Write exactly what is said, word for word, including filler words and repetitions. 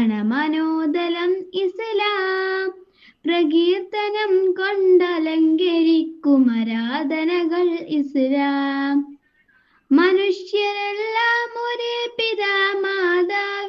ഗണമനോദലം ഇസ്ലാം. പ്രകീർത്തനം കൊണ്ടലങ്കരിക്കും ആരാധനകൾ ഇസ്ലാം. മനുഷ്യരെല്ലാം ഒരേ പിതാ മാതാ